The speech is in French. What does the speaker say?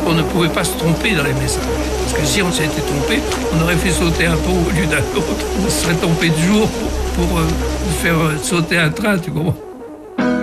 qu'on ne pouvait pas se tromper dans les messages. Parce que si on s'était trompé, on aurait fait sauter un pont au lieu d'un autre. On se serait trompé de jour pour faire sauter un train, tu comprends.